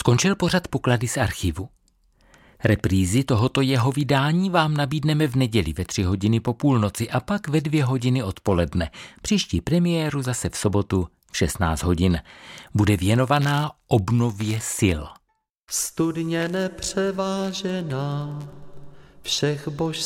Skončil pořad Poklady z archivu. Reprízy tohoto jeho vydání vám nabídneme v neděli ve 3 hodiny po půlnoci a pak ve 2 hodiny odpoledne. Příští premiéru zase v sobotu v 16 hodin. Bude věnovaná obnově sil. Studně nepřevážená všech božských